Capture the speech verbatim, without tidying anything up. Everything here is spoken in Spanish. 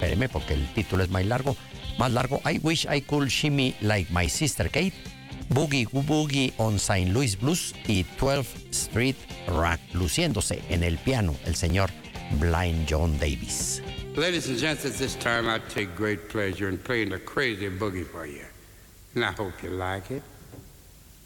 espéreme porque el título es más largo, más largo. I Wish I Could Shimmy Like My Sister Kate, Boogie Boogie on Saint Louis Blues y twelfth Street Rock, luciéndose en el piano el señor Blind John Davis. Ladies and gents, at this time I take great pleasure in playing the crazy boogie for you. And I hope you like it.